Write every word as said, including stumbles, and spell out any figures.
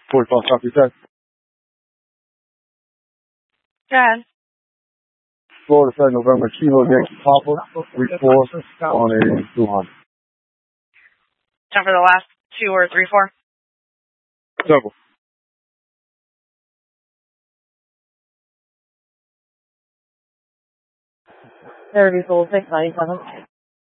forty-five copy that. Go ahead. Florida Fed November Kilo Yankee Papa, three four on a two hundred. Time for the last two or three four. Double. Thirty full six ninety seven.